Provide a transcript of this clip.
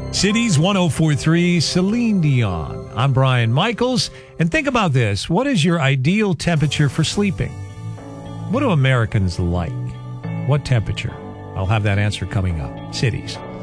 Cities 1043, Celine Dion. I'm Brian Michaels. And think about this. What is your ideal temperature for sleeping? What do Americans like? What temperature? I'll have that answer coming up. Cities.